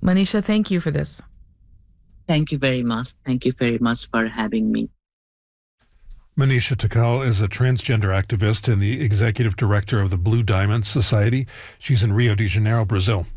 Manisha, thank you for this. Thank you very much. Thank you very much for having me. Manisha Tikal is a transgender activist and the executive director of the Blue Diamond Society. She's in Rio de Janeiro, Brazil.